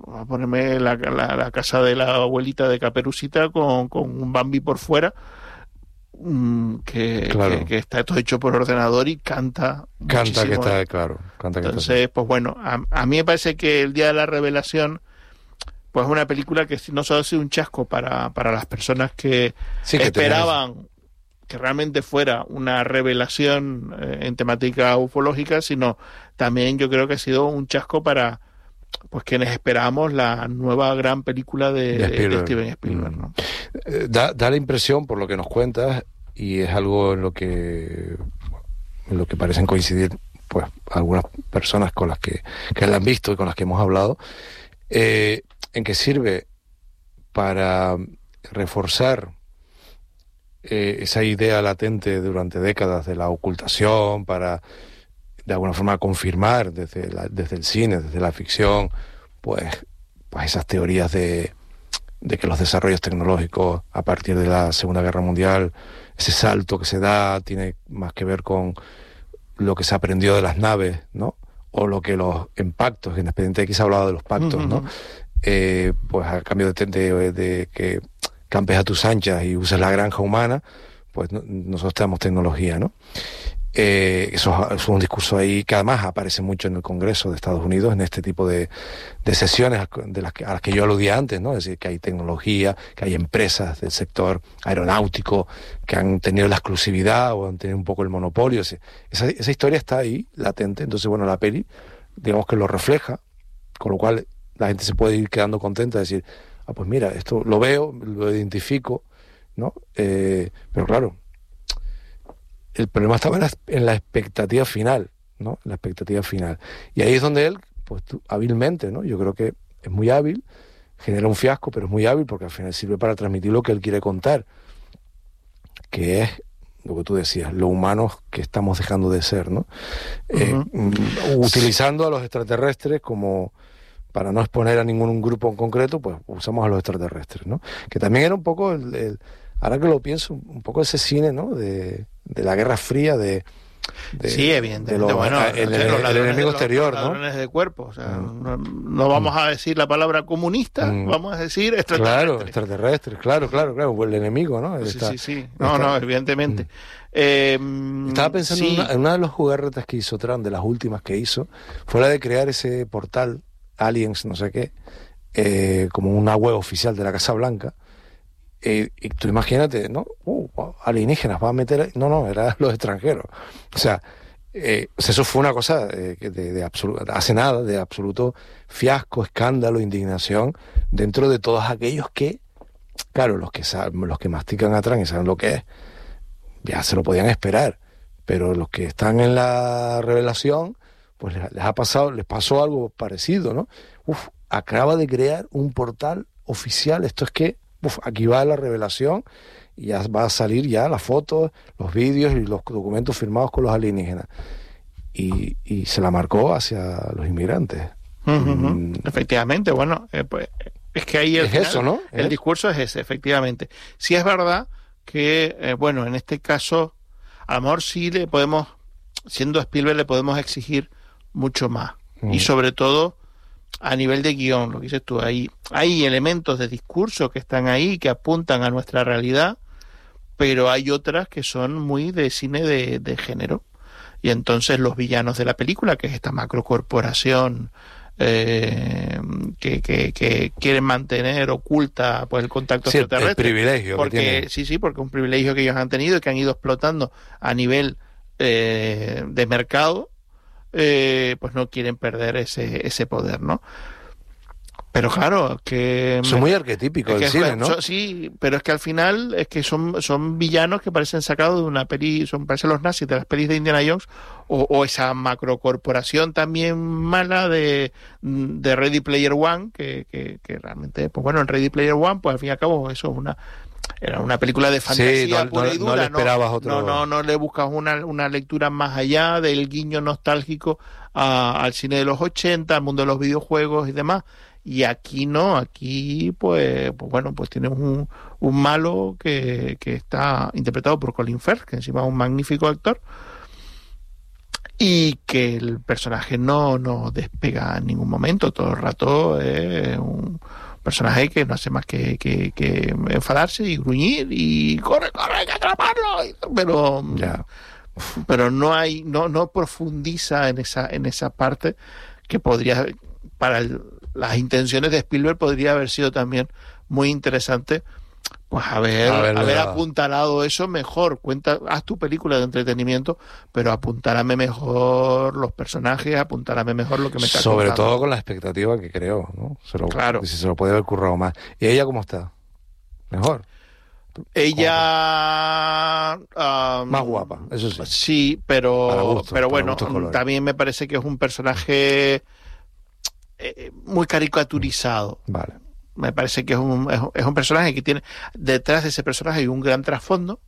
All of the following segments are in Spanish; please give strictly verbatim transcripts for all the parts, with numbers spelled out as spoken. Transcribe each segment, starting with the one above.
a ponerme la, la, la casa de la abuelita de Caperucita con, con un Bambi por fuera, Que, claro. que, que está todo hecho por ordenador y canta canta que está, ¿eh? claro canta que entonces está. pues bueno, a, a mí me parece que el Día de la Revelación pues es una película que no solo ha sido un chasco para, para las personas que sí, que esperaban tenés... que realmente fuera una revelación eh, en temática ufológica, sino también yo creo que ha sido un chasco para pues quienes esperamos la nueva gran película de, de, Spielberg. de Steven Spielberg, ¿no? Da, da la impresión, por lo que nos cuentas, y es algo en lo que en lo que parecen coincidir pues algunas personas con las que, que la han visto y con las que hemos hablado, eh, en que sirve para reforzar eh, esa idea latente durante décadas de la ocultación, para de alguna forma confirmar desde, la, desde el cine, desde la ficción, pues, pues esas teorías de, de que los desarrollos tecnológicos a partir de la Segunda Guerra Mundial, ese salto que se da tiene más que ver con lo que se aprendió de las naves, ¿no? O lo que los impactos, en Expediente X se ha hablado de los pactos, ¿no? Uh-huh. Eh, pues a cambio de, de, de que campes a tus anchas y uses la granja humana, pues no, nosotros tenemos tecnología, ¿no? Eh, eso, eso es un discurso ahí que además aparece mucho en el Congreso de Estados Unidos, en este tipo de, de sesiones de las que, a las que yo aludía antes, ¿no? Es decir, que hay tecnología, que hay empresas del sector aeronáutico que han tenido la exclusividad o han tenido un poco el monopolio. Esa, esa historia está ahí, latente. Entonces, bueno, la peli, digamos que lo refleja, con lo cual la gente se puede ir quedando contenta de decir, ah, pues mira, esto lo veo, lo identifico, ¿no? Eh, pero claro, el problema estaba en la, en la expectativa final, ¿no? La expectativa final. Y ahí es donde él, pues tú, hábilmente, ¿no? Yo creo que es muy hábil, genera un fiasco, pero es muy hábil porque al final sirve para transmitir lo que él quiere contar, que es lo que tú decías, lo humanos que estamos dejando de ser, ¿no? Uh-huh. Eh, utilizando a los extraterrestres como, para no exponer a ningún grupo en concreto, pues usamos a los extraterrestres, ¿no? Que también era un poco el, el ahora que lo pienso, un poco ese cine, ¿no? De, de la Guerra Fría, de, de sí, evidentemente. De lo, bueno, el, el, el, el enemigo los, exterior, los ¿no? Ladrones de cuerpo, o sea, mm. no, no vamos a decir la palabra comunista, mm. vamos a decir extraterrestre. Claro, extraterrestre, claro, claro, claro, el enemigo, ¿no? Sí, está, sí, sí. No, está, no, evidentemente. Mm. Eh, Estaba pensando sí. en, una, en una de las jugarretas que hizo Trump, de las últimas que hizo, fue la de crear ese portal, Aliens, no sé qué, eh, como una web oficial de la Casa Blanca. Eh, y tú imagínate, ¿no? Uh, alienígenas, va a meter... No, no, eran los extranjeros. O sea, eh, eso fue una cosa eh, de, de absoluto, hace nada, de absoluto fiasco, escándalo, indignación, dentro de todos aquellos que, claro, los que saben, los que mastican atrás y saben lo que es, ya se lo podían esperar. Pero los que están en la revelación, pues les, les ha pasado, les pasó algo parecido, ¿no? Uf, acaba de crear un portal oficial, esto es que Uf, aquí va la revelación y ya va a salir ya las fotos, los vídeos y los documentos firmados con los alienígenas. Y, y se la marcó hacia los inmigrantes. Uh-huh. Mm. Efectivamente, bueno, eh, pues, es que ahí el, es final, eso, ¿no? El ¿Es? discurso es ese, efectivamente. Sí es verdad que, eh, bueno, en este caso, a lo mejor sí le podemos, siendo Spielberg, le podemos exigir mucho más. Uh-huh. Y sobre todo a nivel de guión, lo que dices tú, hay, hay elementos de discurso que están ahí, que apuntan a nuestra realidad, pero hay otras que son muy de cine de, de género. Y entonces los villanos de la película, que es esta macrocorporación eh, que, que, que quieren mantener oculta pues el contacto sí, extraterrestre. El privilegio porque, que tiene. Sí, sí, porque es un privilegio que ellos han tenido y que han ido explotando a nivel eh, de mercado. Eh, pues no quieren perder ese ese poder, ¿no? Pero claro, que... Son muy arquetípicos del cine, ¿no? Son, sí, pero es que al final es que son, son villanos que parecen sacados de una peli, son parecen los nazis de las pelis de Indiana Jones, o, o esa macrocorporación también mala de, de Ready Player One, que, que, que realmente, pues bueno, en Ready Player One, pues al fin y al cabo eso es una... Era una película de fantasía sí, no, pura no, y dura. No le esperabas no, otro... no, no, no le buscas una, una lectura más allá del guiño nostálgico a, al cine de los ochenta, al mundo de los videojuegos y demás. Y aquí no, aquí pues, pues bueno, pues tienes un, un malo que, que está interpretado por Colin Firth, que encima es un magnífico actor. y que el personaje no, no despega en ningún momento, todo el rato es un personaje que no hace más que, que, que enfadarse y gruñir y corre, corre, hay que atraparlo, pero Ya. pero no hay, no, no profundiza en esa, en esa parte que podría, para el, las intenciones de Spielberg podría haber sido también muy interesante, pues haber, Haberle haber dado. apuntalado eso mejor. Cuenta, haz tu película de entretenimiento, pero apuntálame mejor los personajes, apuntálame mejor lo que me está Sobre contando. todo con la expectativa que creo, ¿no? Se lo, Claro. Si se lo podía haber currado más. ¿Y ella cómo está? Mejor. Ella um, Más guapa, eso sí. Sí, pero, Para gustos, pero para bueno, gustos colores. también me parece que es un personaje eh, muy caricaturizado. Vale. Me parece que es un, es, es un personaje que tiene, detrás de ese personaje hay un gran trasfondo,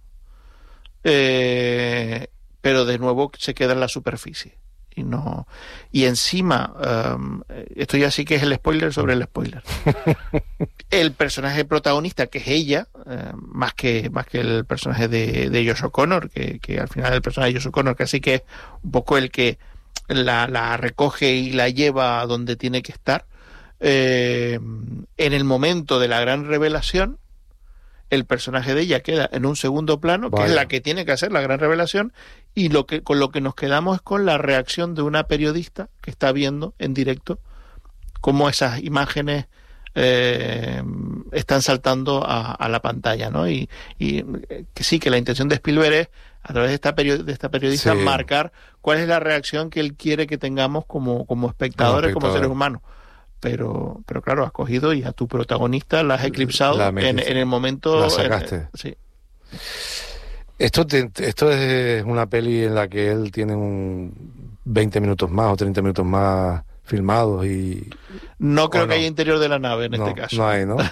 eh, pero de nuevo se queda en la superficie. Y no y encima, um, esto ya sí que es el spoiler sobre el spoiler. El personaje protagonista, que es ella, eh, más que más que el personaje de, de Josh O'Connor, que, que al final el personaje de Josh O'Connor casi que es un poco el que la, la recoge y la lleva a donde tiene que estar. Eh, en el momento de la gran revelación, el personaje de ella queda en un segundo plano, Vaya. que es la que tiene que hacer la gran revelación, y lo que con lo que nos quedamos es con la reacción de una periodista que está viendo en directo cómo esas imágenes eh, están saltando a, a la pantalla, ¿no? Y, y que sí, que la intención de Spielberg es, a través de esta, perio- de esta periodista, Sí. marcar cuál es la reacción que él quiere que tengamos como, como espectadores, como, espectador. seres humanos. Pero, pero claro, has cogido y a tu protagonista la has eclipsado La en, metiste. en el momento... La sacaste. en- sí. Esto, te- esto es una peli en la que él tiene un veinte minutos más o treinta minutos más filmados y... No creo ¿O que no? haya interior de la nave en no, este caso. no hay, ¿no?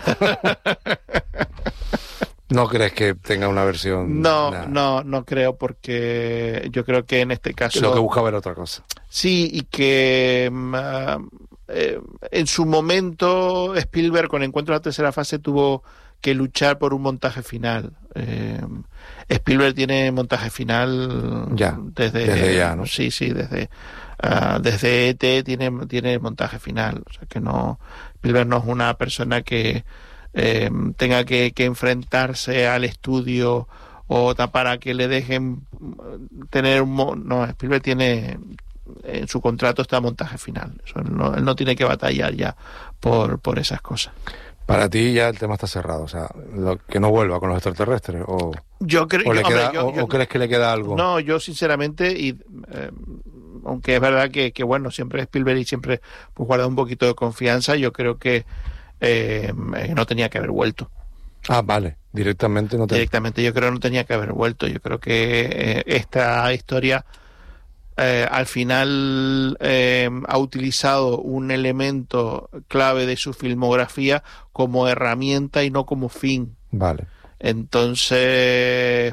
¿No crees que tenga una versión? No, Nah. no, no creo, porque yo creo que en este caso... Lo que buscaba era otra cosa. Sí, y que mm, ah, eh, en su momento Spielberg con Encuentro a la tercera fase tuvo que luchar por un montaje final. Eh, Spielberg tiene montaje final Ya, desde, desde ya, ¿no? Sí, sí, desde ah, desde E T tiene tiene montaje final. O sea que no, Spielberg no es una persona que eh, tenga que, que enfrentarse al estudio o ta- para que le dejen tener un mo- no, Spielberg tiene en su contrato está montaje final. Eso, él, no, él no tiene que batallar ya por, por esas cosas. Para ti ya el tema está cerrado, o sea, lo, que no vuelva con los extraterrestres, o, Yo creo o, le yo- hombre, queda, yo- o, yo- o crees que le queda algo. No, yo sinceramente, y eh, aunque es verdad que, que bueno, siempre Spielberg y siempre pues guarda un poquito de confianza, yo creo que eh, no tenía que haber vuelto. Ah, vale, directamente no te... Directamente yo creo que no tenía que haber vuelto. Yo creo que eh, esta historia eh, al final eh, ha utilizado un elemento clave de su filmografía como herramienta y no como fin. Vale. Entonces eh,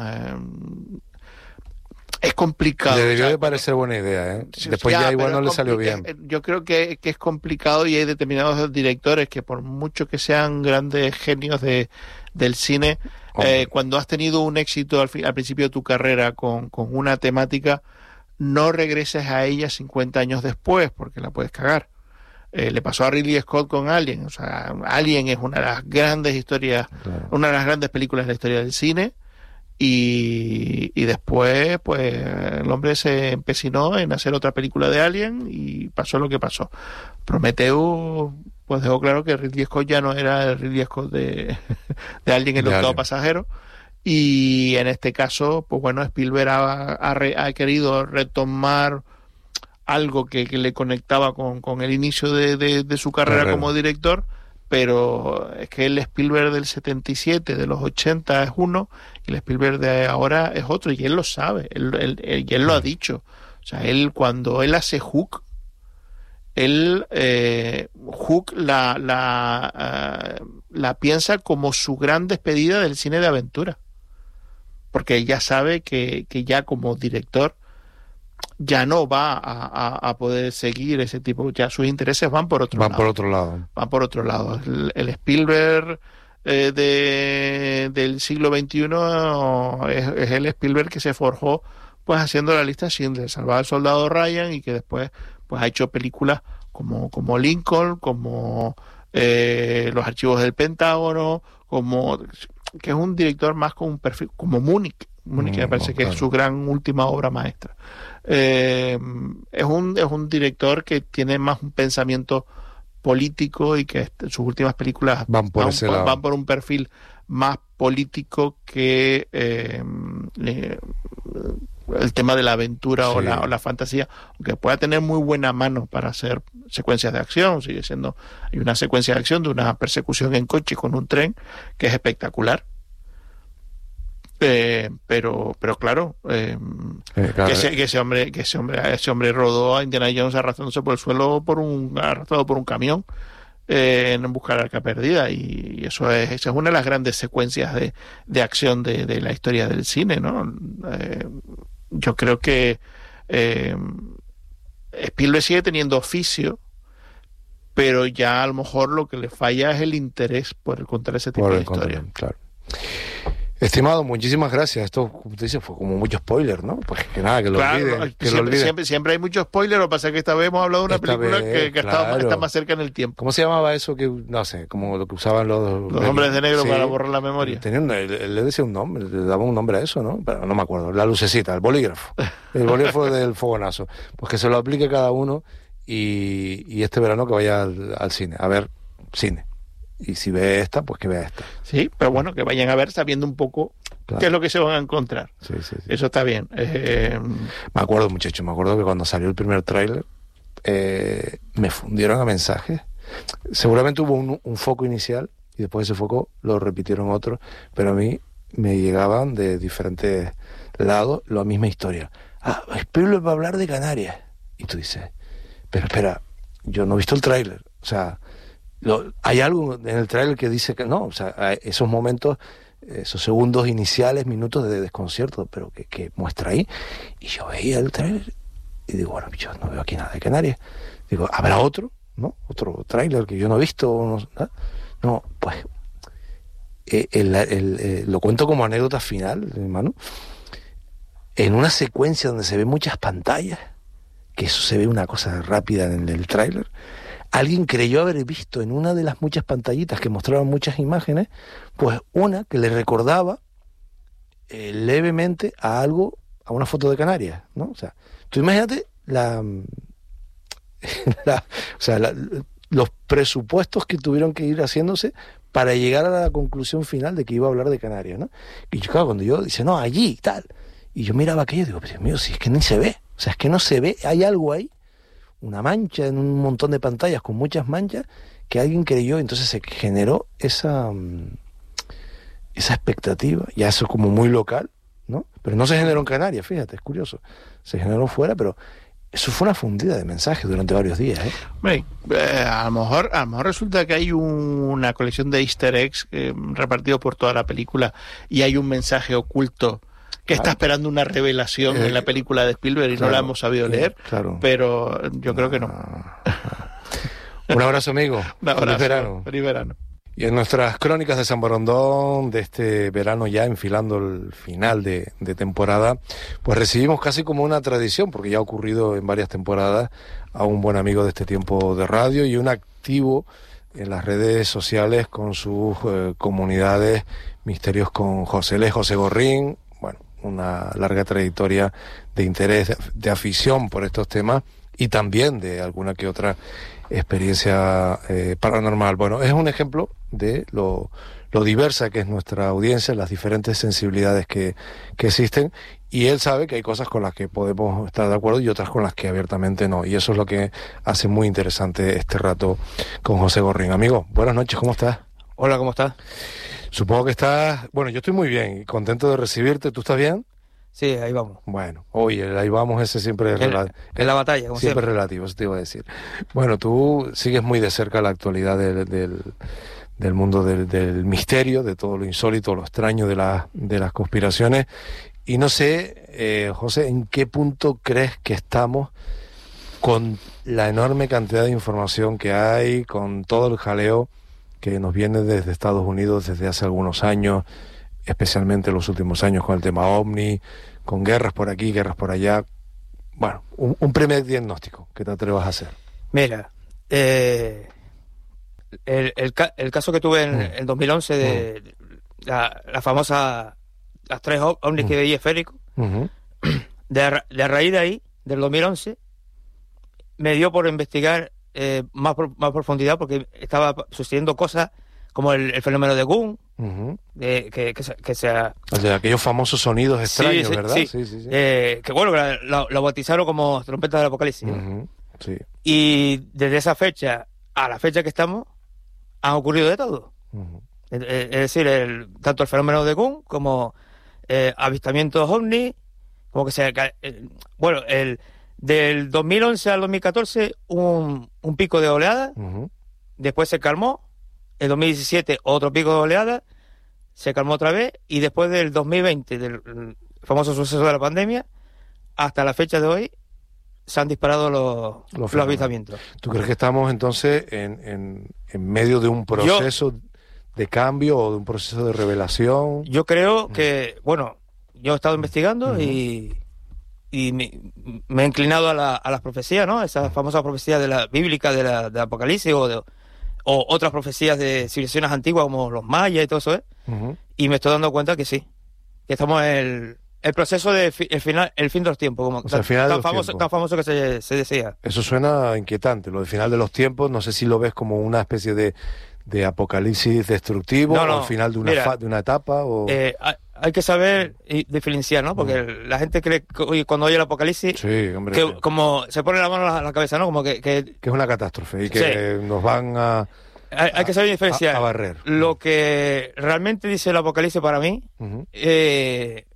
es complicado. Le debió O sea, de parecer buena idea, ¿eh? Sí, Después ya, ya igual pero no le es salió compli- bien. eh, Yo creo que, que es complicado y hay determinados directores que por mucho que sean grandes genios de, del cine, Hombre. eh, cuando has tenido un éxito al, fin- al principio de tu carrera con, con una temática, no regreses a ella cincuenta años después porque la puedes cagar. Eh, le pasó a Ridley Scott con Alien. O sea, Alien es una de las grandes historias, Claro. una de las grandes películas de la historia del cine. Y, y después, pues, el hombre se empecinó en hacer otra película de Alien y pasó lo que pasó. Prometheus, pues dejó claro que Ridley Scott ya no era el Ridley Scott de, de Alien, el De octavo Alien. pasajero. Y en este caso, pues bueno, Spielberg ha, ha, re- ha querido retomar algo que, que le conectaba con, con el inicio de, de, de su carrera Carrera. como director, pero es que el Spielberg del setenta y siete, de los ochenta es uno, y el Spielberg de ahora es otro, y él lo sabe, él, él- él- y él lo ha dicho. O sea, él cuando él hace Hook, él eh, Hook la, la, uh, la piensa como su gran despedida del cine de aventura, porque ella sabe que, que ya como director ya no va a, a, a poder seguir ese tipo, ya sus intereses van por otro Van lado. por otro lado. Van por otro lado. El, el Spielberg eh, de, del siglo veintiuno es, es el Spielberg que se forjó pues haciendo la lista Schindler, Salvar al Soldado Ryan, y que después pues ha hecho películas como, como Lincoln, como eh, Los Archivos del Pentágono, como que es un director más con un perfil, como Múnich, Múnich mm, me parece oh, que claro. es su gran última obra maestra. Eh, es un es un director que tiene más un pensamiento político y que sus últimas películas van por, van, van por un perfil más político que eh, eh, el tema de la aventura sí. o, la, o la fantasía, aunque pueda tener muy buena mano para hacer secuencias de acción. Sigue siendo, hay una secuencia de acción de una persecución en coche con un tren que es espectacular. Eh, pero pero claro, eh, eh, claro. Que, ese, que ese hombre que ese hombre ese hombre rodó a Indiana Jones arrastrándose por el suelo por un arrastrado por un camión eh, en busca de la arca perdida, y, y eso es esa es una de las grandes secuencias de, de acción de, de la historia del cine, ¿no? Eh, yo creo que eh, Spielberg sigue teniendo oficio, pero ya a lo mejor lo que le falla es el interés por contar ese tipo por de historias. Claro. Estimado, muchísimas gracias. Esto, como te dices, fue como mucho spoiler, ¿no? Pues que nada, que lo claro, olviden. Que siempre, lo olviden. Siempre, siempre hay mucho spoiler, lo que pasa es que esta vez hemos hablado de una esta película vez, que, que claro. está, está más cerca en el tiempo. ¿Cómo se llamaba eso? Que no sé, como lo que usaban los... Los hombres de negro sí, para borrar la memoria. Tenía un, él le decía un nombre, le daba un nombre a eso, ¿no? Pero no me acuerdo. La lucecita, el bolígrafo. El bolígrafo del fogonazo. Pues que se lo aplique cada uno y, y este verano que vaya al, al cine, a ver cine. Y si ve esta, pues que vea esta. Sí, pero bueno, que vayan a ver sabiendo un poco claro. qué es lo que se van a encontrar. Sí, sí, sí. Eso está bien. Eh... Me acuerdo, muchachos, me acuerdo que cuando salió el primer tráiler eh, me fundieron a mensajes. Seguramente hubo un, un foco inicial y después ese foco lo repitieron otros, pero a mí me llegaban de diferentes lados la misma historia. Ah, Spielberg va a hablar de Canarias. Y tú dices, pero espera, yo no he visto el tráiler. O sea... Lo, hay algo en el tráiler que dice que no, o sea, esos momentos, esos segundos iniciales, minutos de desconcierto, pero que, que muestra ahí. Y yo veía el tráiler y digo, bueno, yo no veo aquí nada de Canarias. Digo, ¿habrá otro? ¿No? Otro tráiler que yo no he visto. No, no pues eh, el, el, el, lo cuento como anécdota final, hermano. En una secuencia donde se ven muchas pantallas, que eso se ve una cosa rápida en el, el tráiler. Alguien creyó haber visto en una de las muchas pantallitas que mostraban muchas imágenes, pues una que le recordaba eh, levemente a algo, a una foto de Canarias, ¿no? O sea, tú imagínate la, la o sea, la, los presupuestos que tuvieron que ir haciéndose para llegar a la conclusión final de que iba a hablar de Canarias, ¿no? Y yo, claro, cuando yo dice, no, allí y tal, y yo miraba aquello y digo, Dios mío, si es que ni se ve, o sea, es que no se ve, hay algo ahí, una mancha en un montón de pantallas con muchas manchas que alguien creyó, entonces se generó esa esa expectativa, ya eso como muy local, ¿no? Pero no se generó en Canarias, fíjate, es curioso, se generó fuera, pero eso fue una fundida de mensajes durante varios días, ¿eh? Bueno, eh, a lo mejor a lo mejor resulta que hay un, una colección de easter eggs eh, repartidos por toda la película y hay un mensaje oculto que está esperando una revelación eh, en la película de Spielberg y claro, no la hemos sabido leer, eh, claro. pero yo creo que no. Un abrazo, amigo. Un abrazo. Feliz verano. Feliz verano. Y en nuestras crónicas de San Borondón, de este verano ya enfilando el final de, de temporada, pues recibimos casi como una tradición, porque ya ha ocurrido en varias temporadas, a un buen amigo de este tiempo de radio y un activo en las redes sociales con sus eh, comunidades Misterios con José. Él es José Gorrín, bueno, una larga trayectoria de interés, de, de afición por estos temas y también de alguna que otra experiencia eh, paranormal. Bueno, es un ejemplo de lo, lo diversa que es nuestra audiencia, las diferentes sensibilidades que, que existen, y él sabe que hay cosas con las que podemos estar de acuerdo y otras con las que abiertamente no, y eso es lo que hace muy interesante este rato con José Gorrín. Amigo, buenas noches, ¿cómo estás? Hola, ¿cómo estás? Supongo que estás... Bueno, yo estoy muy bien y contento de recibirte. ¿Tú estás bien? Sí, ahí vamos. Bueno, oye, ahí vamos, ese siempre es relativo. En la batalla, como siempre. Siempre relativo, eso te iba a decir. Bueno, tú sigues muy de cerca la actualidad del, del, del mundo del, del misterio, de todo lo insólito, lo extraño de, la, de las conspiraciones. Y no sé, eh, José, ¿en qué punto crees que estamos con la enorme cantidad de información que hay, con todo el jaleo que nos viene desde Estados Unidos desde hace algunos años, especialmente en los últimos años con el tema OVNI, con guerras por aquí, guerras por allá. Bueno, un, un primer diagnóstico que te atrevas a hacer. Mira, eh, el, el, ca- el caso que tuve en Mm. el dos mil once de la, la famosa, las tres o- ovnis Mm. que veía esféricos, Uh-huh. de, a ra- de a raíz de ahí, del dos mil once, me dio por investigar eh, más, pro- más profundidad, porque estaba pa- sucediendo cosas como el, el fenómeno de Gunn, Uh-huh. de, que, que, se, que se ha- O sea, aquellos famosos sonidos extraños, sí, ¿verdad? sí. sí, sí. sí. eh, que bueno, que la- lo bautizaron como trompeta del apocalipsis, ¿no? Ujú, sí. Y desde esa fecha a la fecha que estamos, han ocurrido de todo. Ujú. Es es decir, el, tanto el fenómeno de Gunn como eh, avistamientos ovni, como que se... eh, bueno, el del dos mil once al dos mil catorce un, un pico de oleada, Ujú. después se calmó, en dos mil diecisiete otro pico de oleada, se calmó otra vez, y después del dos mil veinte, del mm, famoso suceso de la pandemia, hasta la fecha de hoy, se han disparado los, Los los, fenómenos. avistamientos. ¿Tú crees que estamos entonces en, en, en medio de un proceso de cambio o de un proceso de revelación? Yo creo que, bueno, yo he estado investigando Ujú. y, y me, me he inclinado a, la- a las profecías, ¿no? Esas famosas profecías de la bíblica, de la de Apocalipsis, o, de, o otras profecías de civilizaciones antiguas como los mayas y todo eso, ¿eh? Ujú. Y me estoy dando cuenta que sí, que estamos en el, el proceso de fi- el final, el fin de los tiempos, como O sea, tan, el final de tan los famoso, tiempos. tan famoso que se, se decía. Eso suena inquietante, lo del final de los tiempos. No sé si lo ves como una especie de, de apocalipsis destructivo, No, no, o al final de una, mira, fa- de una etapa. O... Eh, hay, hay que saber y diferenciar, ¿no? Porque el- la gente cree que oye, cuando oye el Apocalipsis, Sí, hombre. que Que, como se pone la mano a la, a la cabeza, ¿no? Como que, que que es una catástrofe y que nos van a, hay, hay que saber diferenciar. a, a barrer. Lo que realmente dice el Apocalipsis para mí Ujú, eh,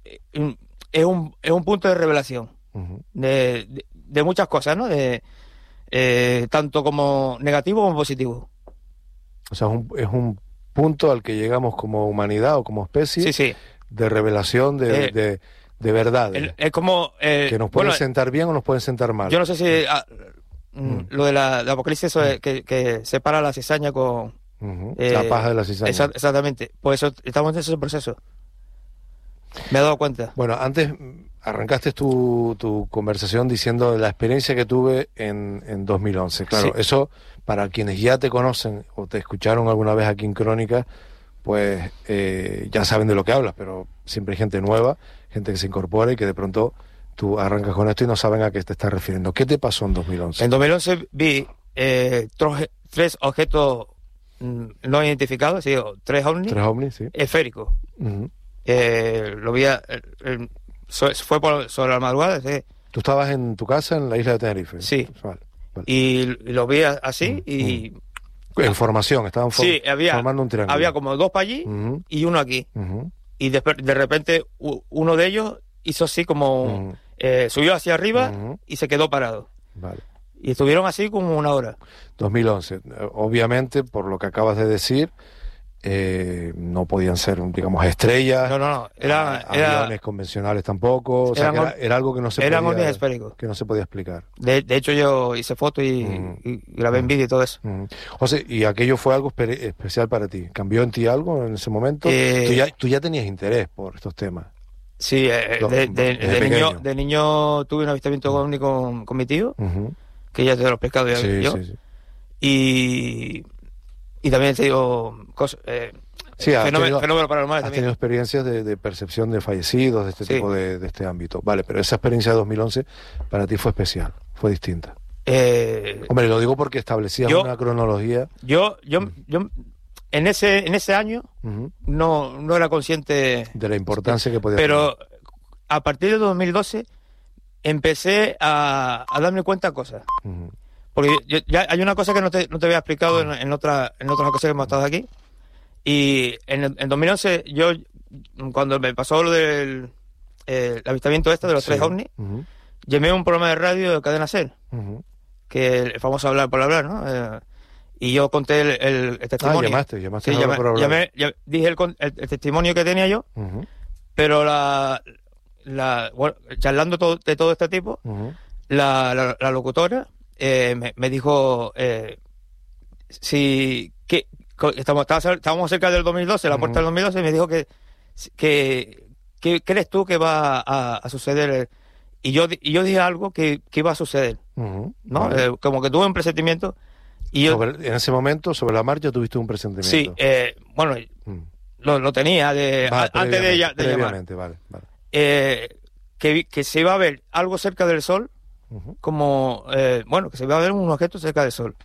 es, un, es un punto de revelación ujú. de, de, de muchas cosas, ¿no? De, eh, tanto como negativo como positivo. O sea, es un, es un punto al que llegamos como humanidad o como especie Sí, sí. de revelación de, Eh, de, de verdades. El- es como... eh, que nos pueden bueno, sentar bien o nos pueden sentar mal. yo no sé si... ah, mm, Mm. lo de la, de Apocalipsis, eso es que, que separa la cizaña con... Ujú. eh, La paja de la cizaña. Exa- exactamente. Pues eso, estamos en ese proceso. Me he dado cuenta. Bueno, antes mm, arrancaste tu, tu conversación diciendo de la experiencia que tuve en, en dos mil once. Claro, Sí. eso para quienes ya te conocen o te escucharon alguna vez aquí en Crónica, pues eh, ya saben de lo que hablas, pero siempre hay gente nueva, gente que se incorpora y que de pronto tú arrancas con esto y no saben a qué te estás refiriendo. ¿Qué te pasó en dos mil once? En dos mil once vi eh, troje- tres objetos mm, no identificados, sí, o tres ovnis ¿Tres ovnis? Sí. esféricos. Ujú. Eh, lo vi, a- eh, eh, so- fue por, sobre la madrugada, sí, ¿Tú estabas en tu casa en la isla de Tenerife? Sí. Vale, vale. y, y lo vi a- así, Mm, y En formación, estaban for- sí, había, formando un triángulo. había como dos para allí Ujú, y uno aquí. ujú, Y de, de repente u- uno de ellos hizo así como, ujú, eh, subió hacia arriba ujú. y se quedó parado. Vale. Y estuvieron así como una hora. dos mil once. Eh, Obviamente, por lo que acabas de decir, eh, no podían ser, digamos, estrellas, No, no, no. Era, a- era, aviones convencionales tampoco. O sea, eran que era, or- era algo que no se eran ovnis podía, esféricos. que no se podía explicar. De, de hecho, yo hice fotos y, Mm. y grabé en vídeo y todo eso. Ujú. José, ¿y aquello fue algo espe- especial para ti? ¿Cambió en ti algo en ese momento? Eh, tú, ya, tú ya tenías interés por estos temas. Sí, eh, Lo- de, de- desde de niño, pequeño. de niño tuve un avistamiento ovni con, con mi tío, Ujú. que ya te lo he explicado ya Sí, yo. sí, sí. Y, y también te digo cosas, eh, Sí, has fenómeno, tenido- fenómeno paranormal Has también. tenido experiencias de, de percepción de fallecidos, de este Sí. tipo de, de este ámbito. Vale, pero esa experiencia de dos mil once para ti fue especial, fue distinta. Eh, Hombre, lo digo porque establecías Yo- una cronología. yo, yo, yo en ese, en ese año Ujú, no, no era consciente, de la importancia que podía pero a partir de dos mil doce empecé a, a darme cuenta de cosas. tener. Ujú, Porque yo- ya hay una cosa que no te, no te había explicado en, en, otra, en otras ocasiones que hemos estado aquí. Y en, el- en dos mil once, yo, cuando me pasó lo del eh, el avistamiento este de los sí, tres ovnis, ujú, llamé a un programa de radio de Cadena Ser, ujú. que el famoso Hablar por Hablar, ¿no? Eh, y yo conté el, el, el Ah, testimonio. llamaste, llamaste Sí, a hablar llamé- por hablar. llamé- llamé- dije el, con- el- el testimonio que tenía yo, Ujú, pero la, la bueno, charlando todo, de todo este tipo, ujú, la, la, la locutora eh, me, me dijo eh, si que co- estamos, estaba cer- estábamos cerca del dos mil doce, la puerta Ujú. del dos mil doce, y me dijo que que, que crees tú que va a, a suceder. Y yo y yo dije algo que, que iba a suceder, Uh-huh. ¿no? Vale. Eh, como que tuve un presentimiento. Y yo, Sobre- en ese momento, sobre la marcha, tuviste un presentimiento. sí, eh, bueno, Mm. lo, lo tenía de, Vale, a- antes de, ya- de llamar. previamente, vale, vale. Eh, que, vi- que se iba a ver algo cerca del Sol, Ujú. como, eh, bueno, que se iba a ver un objeto cerca del Sol.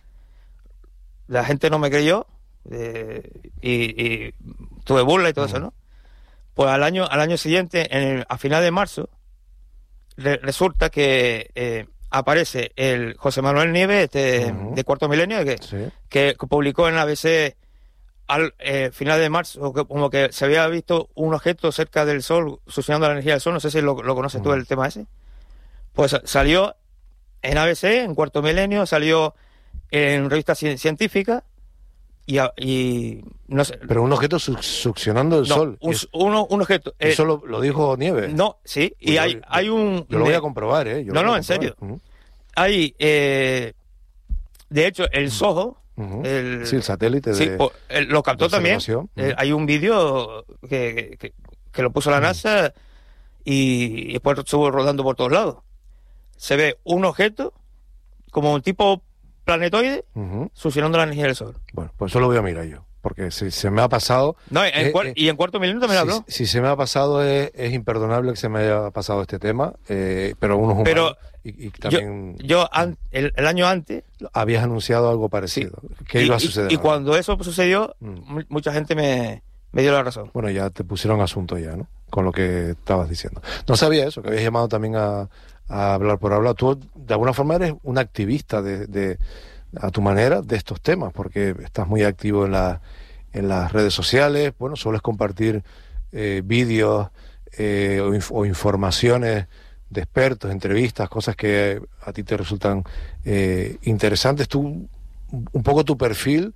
La gente no me creyó, eh, y, y tuve burla y todo eso, ¿no? Pues al año, al año siguiente, en el- a final de marzo, re- resulta que eh, aparece el José Manuel Nieves, este, Ujú. de Cuarto Milenio, que, Sí. que publicó en la A B C al eh, final de marzo, que, como que se había visto un objeto cerca del Sol, succionando la energía del Sol. No sé si lo, lo conoces tú, Ujú. el tema ese. Pues salió en A B C, en Cuarto Milenio, salió en revistas ci- científicas y, a- y no sé. Pero un objeto su- succionando el no, sol. un, Es- uno- un objeto. eh, eso lo, lo dijo Nieves. no, sí, y Pues yo- hay, yo- hay un. Yo lo voy de- a comprobar, ¿eh? Yo No, lo voy no, a en serio. comprobar. Hay, eh, de hecho, el SOHO, Ujú, ujú. el, Sí, el satélite sí, de, po- eh, lo captó de también. observación. Eh, Ujú. hay un vídeo que, que, que lo puso la NASA y, y después estuvo rodando por todos lados. Se ve un objeto como un tipo planetoide Ujú. succionando la energía del Sol. Bueno, pues eso lo voy a mirar yo. Porque si se me ha pasado... No, en Eh, cuar- eh, y en Cuarto Milenio también si, habló. si se me ha pasado es, es imperdonable que se me haya pasado este tema, eh, pero uno es humano. Pero y, y Yo, también yo an- el, el año antes, habías anunciado algo parecido. ¿Qué y, iba a y- suceder? y ahora? cuando eso sucedió, Mm. mu- mucha gente me, me dio la razón. Bueno, ya te pusieron asunto ya, ¿no? Con lo que estabas diciendo. No sabía eso, que habías llamado también a, a hablar por hablar. Tú, de alguna forma, eres un activista de, de, a tu manera de estos temas, porque estás muy activo en, la, en las redes sociales, bueno, sueles compartir eh, vídeos eh, o, inf- o informaciones de expertos, entrevistas, cosas que a ti te resultan eh, interesantes. Tú, un poco tu perfil...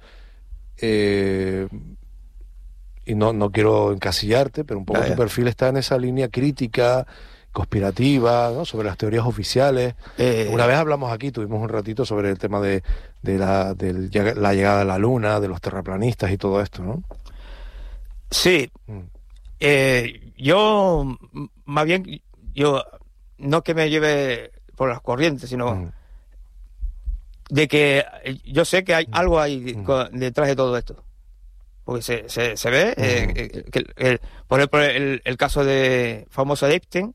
Eh, y no, no quiero encasillarte, pero un poco Ya, tu ya. perfil está en esa línea crítica, conspirativa, ¿no? Sobre las teorías oficiales. Eh, Una vez hablamos aquí, tuvimos un ratito sobre el tema de, de la, del llega- la llegada a la Luna, de los terraplanistas y todo esto, ¿no? Sí, Mm. eh, yo, m- más bien, yo, no que me lleve por las corrientes, sino Mm. de que eh, yo sé que hay Mm. algo ahí Mm. co- detrás de todo esto. Porque se, se, se ve, eh, Mm. eh, que, el- el- por ejemplo, el, el caso de famoso de Epstein,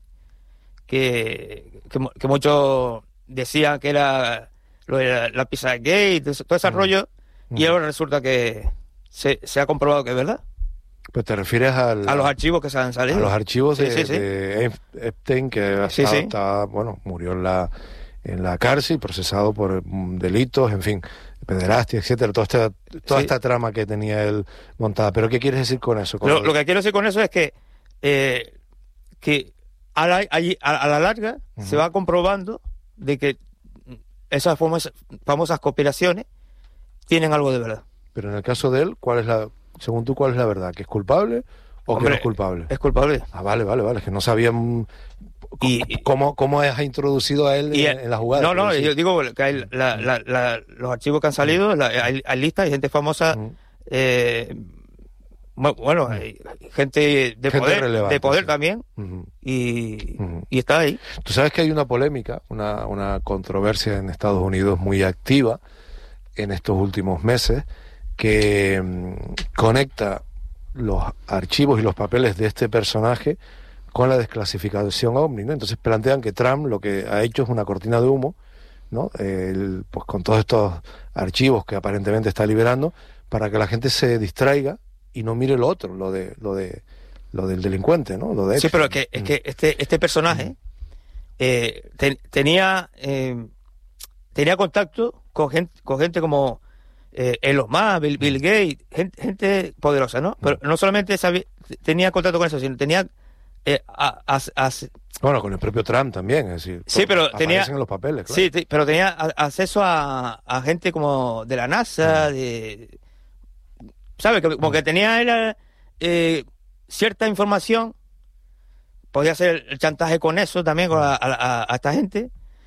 que, que, mu- que muchos decían que era lo de la, la pizza gay, todo ese todo ese Mm. rollo, y Mm. ahora resulta que se, se ha comprobado que es verdad. Pues te refieres al, A los archivos que se han a salido. los archivos Sí, de, sí, sí. de Ep- Epstein, que Sí, estaba, sí. estaba, bueno, murió en la, en la cárcel, procesado por mm, delitos, en fin, pederastia, etcétera, toda esta, toda Sí. esta trama que tenía él montada. ¿Pero qué quieres decir con eso? Con Lo, el- lo que quiero decir con eso es que, eh, que a la, allí- a, a la larga Ujú. se va comprobando de que esas famosas, famosas conspiraciones tienen algo de verdad. Pero en el caso de él, ¿cuál es la, según tú, cuál es la verdad? ¿Que es culpable o que Hombre, no es culpable? Es culpable. Ah, vale, vale, vale, es que no sabían Y- cómo, cómo has introducido a él Y, en, en la jugada. no, no, quiero yo decir. digo que hay la- la- la- los archivos que han salido, la- hay, hay listas, hay gente famosa, Ujú. eh, mu- bueno, hay gente de Gente poder, relevante, de poder sí. también, Ujú. y, Ujú. y está ahí. Tú sabes que hay una polémica, una, una controversia en Estados Unidos muy activa en estos últimos meses que mm, conecta los archivos y los papeles de este personaje con la desclasificación OVNI, ¿no? Entonces plantean que Trump lo que ha hecho es una cortina de humo, ¿no? El- pues con todos estos archivos que aparentemente está liberando para que la gente se distraiga y no mire lo otro, lo de lo de lo del delincuente, ¿no? Lo de Sí, Epstein. pero es que, es Mm. que este, este personaje eh, te- tenía eh, tenía contacto con gente, con gente como eh, Elon Musk, Bill, Bill Gates, gente, gente poderosa, ¿no? Pero no solamente sabía- tenía contacto con eso, sino tenía eh, a- a- a- Bueno, con el propio Trump también, es decir, Sí, todo- pero aparecen tenía- en los papeles, claro. sí, te- pero tenía a- acceso a, a gente como de la NASA, de ¿sabes? Que, como que tenía era, eh, cierta información, podía hacer el chantaje con eso también con a, a- a esta gente,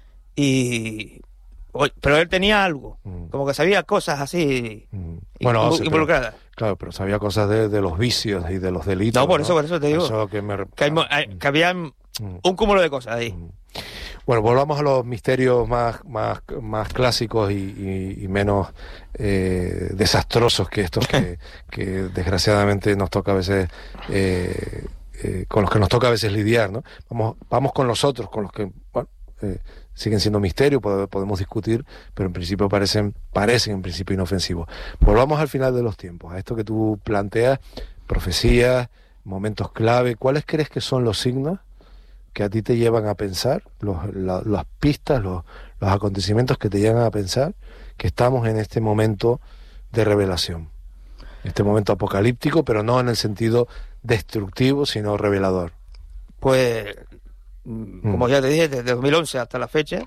y o- pero él tenía algo, Mm. como que sabía cosas así Mm. in- Bueno, invu- sí, pero involucradas. Claro, pero sabía cosas de, de los vicios y de los delitos. No, por ¿no? eso, por eso te digo. Eso que, me... que, hay, hay, que había mm. un cúmulo de cosas ahí. Mm. Bueno, volvamos a los misterios más, más, más clásicos y, y, y menos eh, desastrosos que estos que, que desgraciadamente nos toca a veces, eh, eh, con los que nos toca a veces lidiar, ¿no? Vamos, vamos con los otros, con los que, bueno, eh, siguen siendo misterios, podemos discutir, pero en principio parecen, parecen en principio inofensivos. Volvamos al final de los tiempos, a esto que tú planteas, profecías, momentos clave. ¿Cuáles crees que son los signos que a ti te llevan a pensar, los, la, las pistas, los, los acontecimientos que te llevan a pensar que estamos en este momento de revelación? Este momento apocalíptico, pero no en el sentido destructivo, sino revelador. Pues, mm. como ya te dije, desde dos mil once hasta la fecha,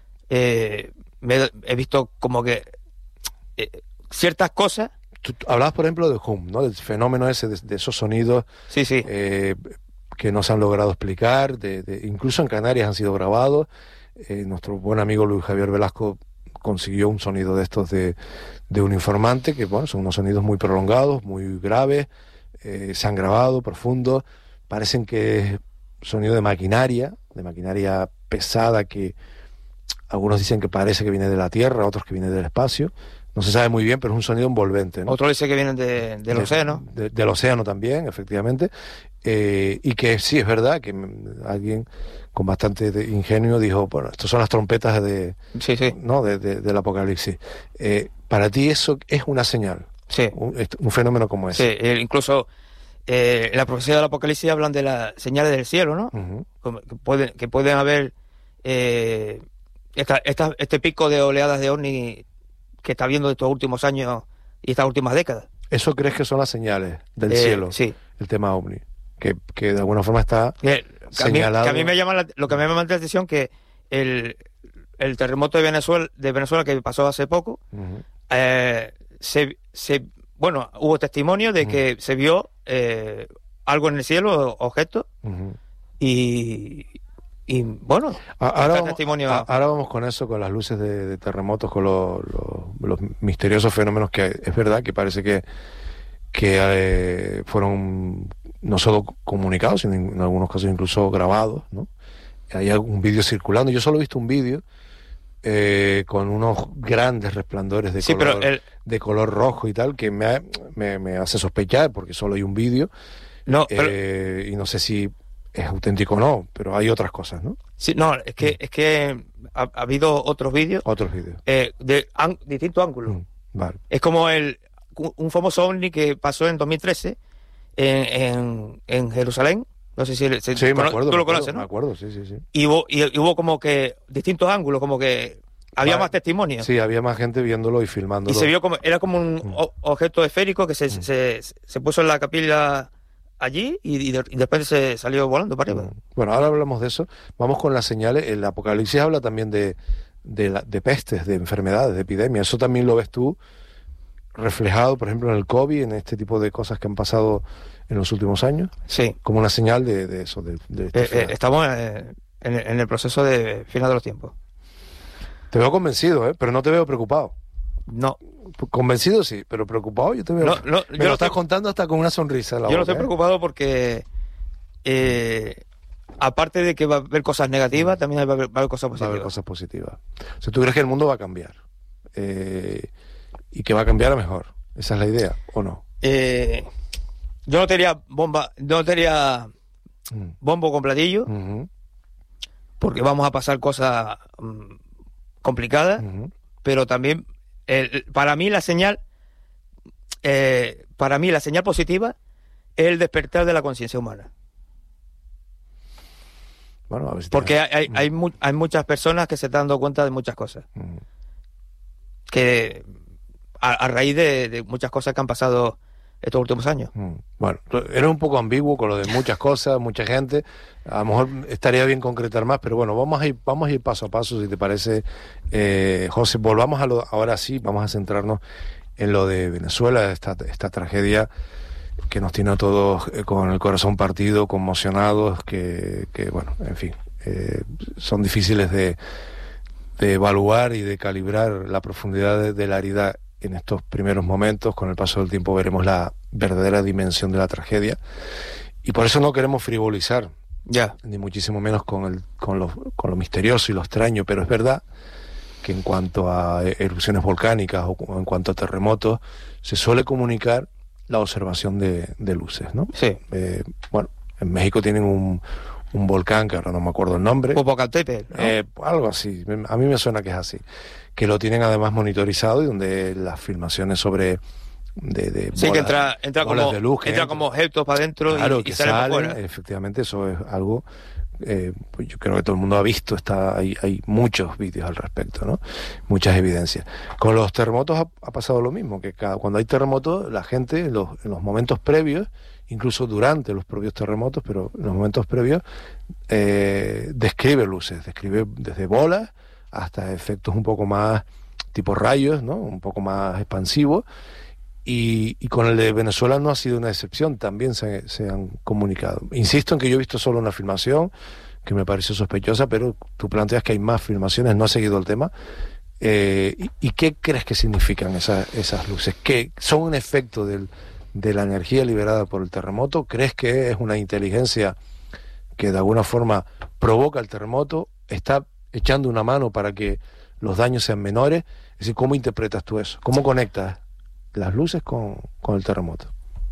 eh, me, he visto como que eh, ciertas cosas. Tú hablabas, por ejemplo, de Hum, ¿no? Del fenómeno ese, de, de esos sonidos. Sí, sí. Eh, que no se han logrado explicar, de, de, incluso en Canarias han sido grabados. Eh, nuestro buen amigo Luis Javier Velasco consiguió un sonido de estos de, de un informante, que bueno, son unos sonidos muy prolongados, muy graves, eh, se han grabado, profundos, parecen que es sonido de maquinaria, de maquinaria pesada, que algunos dicen que parece que viene de la Tierra, otros que viene del espacio. No se sabe muy bien, pero es un sonido envolvente, ¿no? Otro dice que vienen de, del de, océano. De, del océano también, efectivamente. Eh, y que sí, es verdad que alguien con bastante de ingenio dijo, bueno, estas son las trompetas de, sí, sí. ¿no? de, de, del apocalipsis. Eh, para ti eso es una señal. Sí. Un, un fenómeno como ese. Sí, incluso eh, en la profecía del apocalipsis hablan de las señales del cielo, ¿no? Uh-huh. Como que, pueden, que pueden haber eh, esta, esta, este pico de oleadas de ovni que está habiendo estos últimos años y estas últimas décadas. ¿Eso crees que son las señales del eh, cielo? Sí. El tema ovni. Que, que de alguna forma está que, señalado. A mí, que a mí me llama la, lo que a mí me llama la atención que el, el terremoto de Venezuela, de Venezuela que pasó hace poco, uh-huh. eh, se, se, bueno, hubo testimonio de uh-huh. que se vio eh, algo en el cielo, objetos, uh-huh. y, y bueno, ahora vamos, testimonio... ahora vamos con eso, con las luces de, de terremotos, con lo, lo, los misteriosos fenómenos que es verdad que parece que, que eh, fueron no solo comunicados, sino en algunos casos incluso grabados, ¿no? Hay algún vídeo circulando. Yo solo he visto un vídeo eh, con unos grandes resplandores de, sí, color, pero el... de color rojo y tal, que me, ha, me, me hace sospechar, porque solo hay un vídeo. No, eh, pero... y no sé si es auténtico o no, pero hay otras cosas, ¿no? Sí, no, es que, es que ha, ha habido otros vídeos. Otros vídeos. Eh, de an, distintos ángulos. Mm, vale. Es como el un famoso ovni que pasó en dos mil trece en, en, en Jerusalén. No sé si, si sí, me acuerdo, tú lo me conoces, acuerdo, ¿no? Me acuerdo, sí, sí, sí. Y hubo, y, y hubo como que distintos ángulos, como que había vale. más testimonios. Sí, había más gente viéndolo y filmándolo. Y se vio como, era como un mm. o, objeto esférico que se, mm. se, se puso en la capilla allí y, y, de, y después se salió volando para arriba. Mm. Bueno, ahora hablamos de eso. Vamos con las señales. El Apocalipsis habla también de, de, la, de pestes, de enfermedades, de epidemias. Eso también lo ves tú reflejado, por ejemplo, en el COVID, en este tipo de cosas que han pasado en los últimos años. Sí. Como una señal de, de eso. De, de este eh, eh, estamos eh, en, en el proceso de final de los tiempos. Te veo convencido, ¿eh? Pero no te veo preocupado. No. Convencido sí, pero preocupado yo te veo. No, no, Me yo lo no estás estoy... contando hasta con una sonrisa en la Yo boca, no estoy ¿eh? preocupado porque eh, aparte de que va a haber cosas negativas, mm. también va a haber, va a haber cosas positivas. Va a haber cosas positivas. O sea, ¿tú crees que el mundo va a cambiar? Eh, y que va a cambiar a mejor. ¿Esa es la idea o no? Eh, yo no tenía bomba, no tenía mm. bombo con platillo, uh-huh. porque vamos a pasar cosas um, complicadas, uh-huh. pero también el, para mí la señal, eh, para mí la señal positiva es el despertar de la conciencia humana. Bueno, a ver si porque tienes... hay, hay, hay, mu- hay muchas personas que se están dando cuenta de muchas cosas. Uh-huh. Que a, a raíz de, de muchas cosas que han pasado estos últimos años. Mm. Bueno, eres un poco ambiguo con lo de muchas cosas, mucha gente. A lo mejor estaría bien concretar más, pero bueno, vamos a ir, vamos a ir paso a paso, si te parece, eh, José. Volvamos a lo, ahora sí, vamos a centrarnos en lo de Venezuela, esta, esta tragedia que nos tiene a todos eh, con el corazón partido, conmocionados, que, que bueno, en fin, eh, son difíciles de, de evaluar y de calibrar la profundidad de, de la herida en estos primeros momentos, con el paso del tiempo, veremos la verdadera dimensión de la tragedia. Y por eso no queremos frivolizar, Ya. ni muchísimo menos con, el, con, lo, con lo misterioso y lo extraño, pero es verdad que en cuanto a erupciones volcánicas o en cuanto a terremotos, se suele comunicar la observación de, de luces, ¿no? Sí. Eh, bueno, en México tienen un, un volcán, que ahora no me acuerdo el nombre. Popocatépetl, ¿no? Eh, algo así, a mí me suena que es así. Que lo tienen además monitorizado y donde las filmaciones sobre... De, de sí, bolas, que entra, entra como de luz que entra entran. como objetos para adentro Claro, y, que y sale para salen, afuera. efectivamente, eso es algo, eh, pues yo creo que todo el mundo ha visto, está hay, hay muchos vídeos al respecto, ¿no? Muchas evidencias. Con los terremotos ha, ha pasado lo mismo, que cada, cuando hay terremotos, la gente en los, en los momentos previos, incluso durante los propios terremotos, pero en los momentos previos, eh, describe luces, describe desde bolas hasta efectos un poco más tipo rayos, ¿no? Un poco más expansivos. Y, y con el de Venezuela no ha sido una excepción, también se, se han comunicado. Insisto en que yo he visto solo una filmación que me pareció sospechosa, pero tú planteas que hay más filmaciones, no has seguido el tema. Eh, y, ¿Y qué crees que significan esas, esas luces? ¿Que son un efecto del, de la energía liberada por el terremoto? ¿Crees que es una inteligencia que de alguna forma provoca el terremoto, está echando una mano para que los daños sean menores? Es decir, ¿cómo interpretas tú eso? ¿Cómo conectas las luces con, con el terremoto?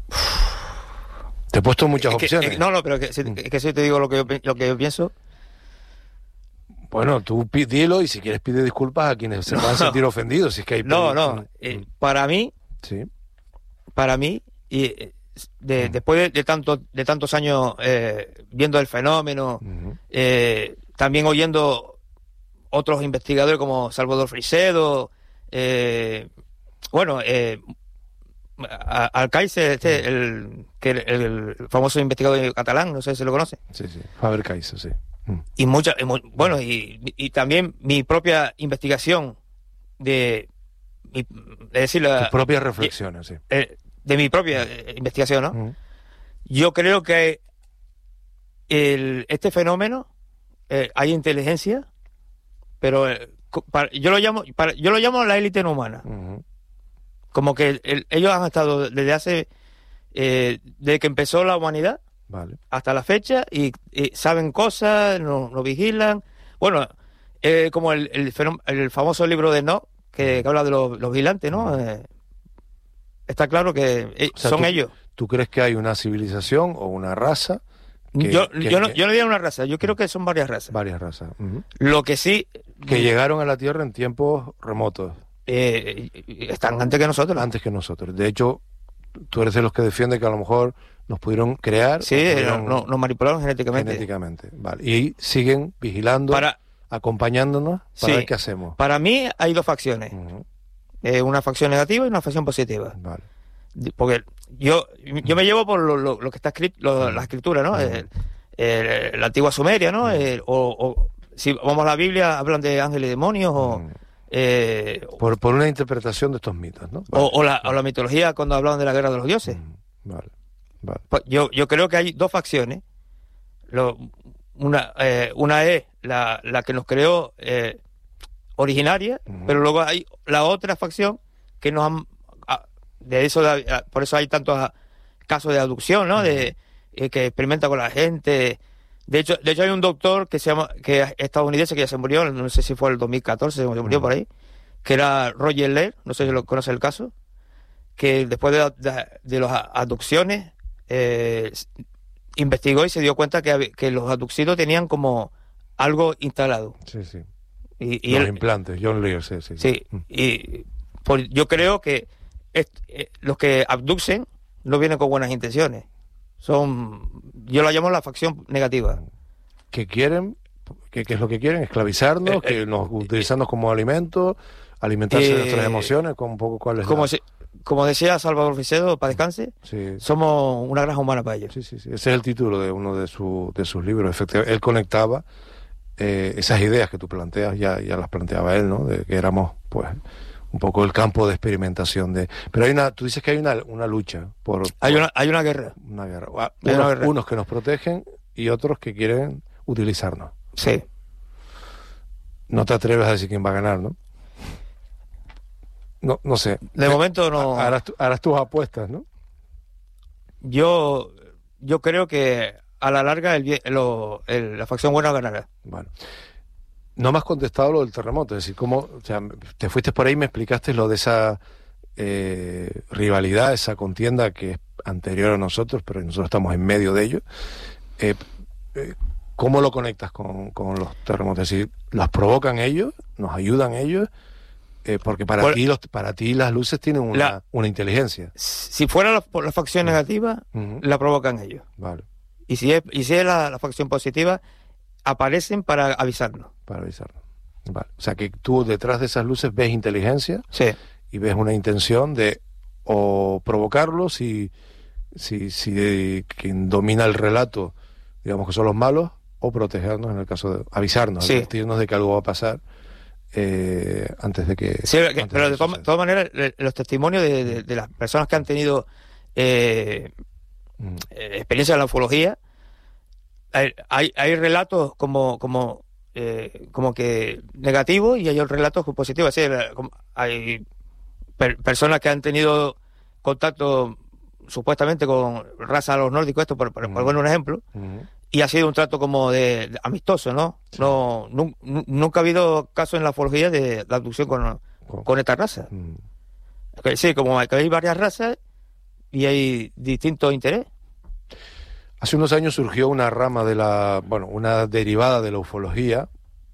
Te he puesto muchas Es que, opciones. es, no, no, pero que, si, es que si te digo lo que yo, lo que yo pienso. Bueno, tú pi- dilo y si quieres pide disculpas a quienes se No. van a sentir ofendidos. Si es que hay No, pedi- no. Mm, eh, mm, para mí, sí. para mí, y eh, de, Mm. después de, de tantos de tantos años eh, viendo el fenómeno, Ujú. eh, también oyendo otros investigadores como Salvador Frisedo, eh, bueno, eh, a- Alcáicer, este, el, que el, el famoso investigador catalán, no sé si lo conoce, Sí, sí. Faber Kaiser, sí. Mm. y muchas, y mu- bueno, y, y también mi propia investigación de, mi- es decir, la- Tus propias reflexiones, sí. eh, de mi propia eh, investigación, ¿no? Mm. Yo creo que el, este fenómeno eh, hay inteligencia, pero eh, co- para- yo lo llamo para, yo lo llamo la élite no humana. Ujú. Como que el- el- ellos han estado desde hace eh, desde que empezó la humanidad Vale. hasta la fecha y, y saben cosas, nos nos vigilan. Bueno, eh, como el, el, fenóm- el famoso libro de No que, que habla de los, los vigilantes, ¿no? Eh, está claro que eh, O sea, son tú- ellos. ¿Tú crees que hay una civilización o una raza? que- yo, que- yo, no, que- yo no diría una raza, yo creo que son varias razas. Varias razas. Ujú. Lo que sí Que llegaron a la Tierra en tiempos remotos, eh, están antes que nosotros. antes que nosotros. De hecho, tú eres de los que defiende que a lo mejor nos pudieron crear. Sí, nos pudieron no- nos manipularon genéticamente. genéticamente. Vale. Y siguen vigilando, Para, acompañándonos para Sí. ver qué hacemos. para mí hay dos facciones, Ujú. eh, una facción negativa y una facción positiva. Vale. Porque yo, yo me llevo por lo, lo- lo que está escrito, lo- Mm. la escritura, ¿no? Mm. El- el- la antigua Sumeria, ¿no? Mm. El- o, o si vamos a la Biblia, hablan de ángeles y demonios, o, Mm. eh, Por, por una interpretación de estos mitos, ¿no? o, o la, o la mitología cuando hablaban de la guerra de los dioses. Mm. Vale. Vale. Pues yo, yo creo que hay dos facciones. Lo- una, eh, una es la, la que nos creó eh, originaria, Ujú. pero luego hay la otra facción que nos han... a- de eso de- a- por eso hay tantos a- casos de abducción, ¿no? De, eh, que experimenta con la gente. De hecho, de hecho hay un doctor que se llama que es estadounidense que ya se murió, no sé si fue el dos mil catorce, se murió Ujú. por ahí, que era Roger Leir, no sé si lo conoce el caso, que después de, de, de las abducciones eh, investigó y se dio cuenta que, hab- que los abducidos tenían como algo instalado. Sí, sí. Y, y Los él- implantes, John Lear, sí, sí. sí, Mm. y por- yo creo que est- eh, los que abducen no vienen con buenas intenciones. Son, yo la llamo la facción negativa. Que quieren, que, que es lo que quieren, esclavizarnos, Eh, eh, que nos utilizarnos como alimento, alimentarse de eh, nuestras emociones, con un poco cuál es Como, la- se- como decía Salvador Ficedo, para descanse, Sí, somos una granja humana para ellos. sí, sí, sí. Ese es el título de uno de, su, de sus libros. Efectivamente, él conectaba eh, esas ideas que tú planteas, ya, ya las planteaba él, ¿no? De que éramos, pues, un poco el campo de experimentación de... Pero hay una, tú dices que hay una, una lucha por, Hay por una, hay una guerra. una guerra. Ah, Hay una Unos, guerra. unos que nos protegen y otros que quieren utilizarnos. Sí. No te atreves a decir quién va a ganar, ¿no? no, no sé. De momento no. Harás, harás tus apuestas, ¿no? Yo, yo creo que a la larga el, bien- lo- el- la facción buena ganará. Bueno. No me has contestado lo del terremoto, es decir, cómo, o sea, te fuiste por ahí y me explicaste lo de esa eh, rivalidad, esa contienda que es anterior a nosotros, pero nosotros estamos en medio de ello. Eh, eh, ¿Cómo lo conectas con, con los terremotos? Es decir, ¿las provocan ellos? ¿Nos ayudan ellos? Eh, porque para Bueno, ti los, para ti las luces tienen una, la- una inteligencia. Si fuera la, por la facción negativa, Ujú. la provocan ellos. Vale, Y si es, y si es la, la facción positiva, aparecen para avisarnos. para avisarnos. Vale. O sea que tú detrás de esas luces ves inteligencia Sí. y ves una intención de o provocarlos si, si, si quien domina el relato, digamos que son los malos, o protegernos en el caso de avisarnos, Sí. advertirnos de que algo va a pasar eh, antes de que... Sí, que- antes pero que de, to- suceda. todas maneras, le- los testimonios de, de- de las personas que han tenido eh, Mm. eh, experiencia en la ufología, hay, hay, hay relatos como como eh, como que negativos y hay otros relatos positivos. Así, la- como- hay per- personas que han tenido contacto supuestamente con razas de los nórdicos, esto por, por, por Mm. poner un ejemplo, Ujú. y ha sido un trato como de, de amistoso, ¿no? Sí. No, nu- nu- nunca ha habido caso en la ufología de la abducción con, Con- con esta raza. Mm. Que Sí, como hay, que hay varias razas y hay distintos intereses. Hace unos años surgió una rama de la, bueno, una derivada de la ufología